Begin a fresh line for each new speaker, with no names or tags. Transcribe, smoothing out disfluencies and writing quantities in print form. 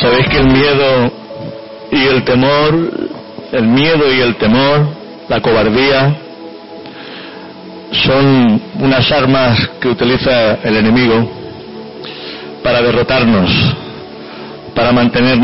Sabéis que el miedo y el temor, la cobardía, son unas armas que utiliza el enemigo para derrotarnos, para mantenernos